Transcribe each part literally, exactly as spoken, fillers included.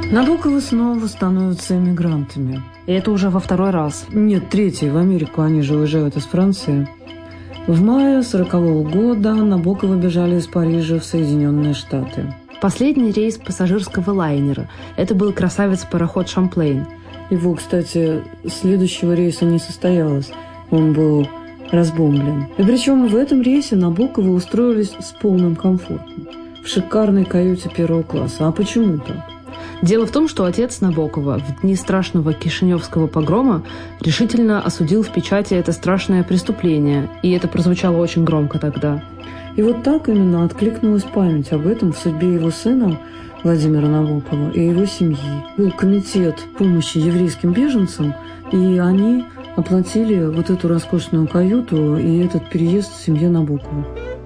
Набоковы снова становятся эмигрантами. И это уже во второй раз. Нет, третий. В Америку они же уезжают из Франции. В мае сорокового года Набоковы бежали из Парижа в Соединенные Штаты. Последний рейс пассажирского лайнера. Это был красавец-пароход «Шамплейн». Его, кстати, следующего рейса не состоялось. Он был разбомблен. И причем в этом рейсе Набоковы устроились с полным комфортом. В шикарной каюте первого класса. А почему так? Дело в том, что отец Набокова в дни страшного Кишиневского погрома решительно осудил в печати это страшное преступление. И это прозвучало очень громко тогда. И вот так именно откликнулась память об этом в судьбе его сына Владимира Набокова и его семьи. Был комитет помощи еврейским беженцам, и они оплатили вот эту роскошную каюту и этот переезд в семье Набокова.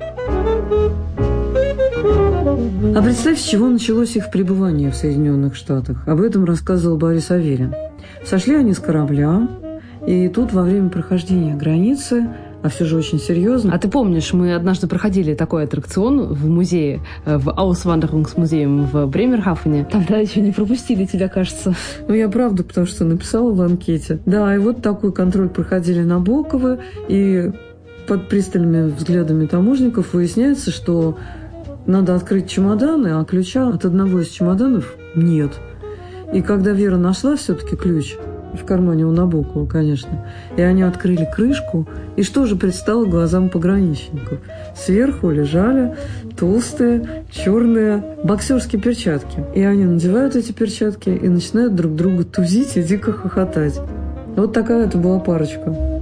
А представь, с чего началось их пребывание в Соединенных Штатах. Об этом рассказывал Борис Аверин. Сошли они с корабля, и тут во время прохождения границы, а все же очень серьезно. А ты помнишь, мы однажды проходили такой аттракцион в музее, в Auswanderungsmuseum в Бремерхафене. Там, да, еще не пропустили тебя, кажется. Ну, я правда, потому что написала в анкете. Да, и вот такой контроль проходили Набоковы, и под пристальными взглядами таможников выясняется, что надо открыть чемоданы, а ключа от одного из чемоданов нет. И когда Вера нашла все-таки ключ, в кармане у Набокова, конечно, и они открыли крышку, и что же предстало глазам пограничников? Сверху лежали толстые черные боксерские перчатки. И они надевают эти перчатки и начинают друг друга тузить и дико хохотать. Вот такая это была парочка.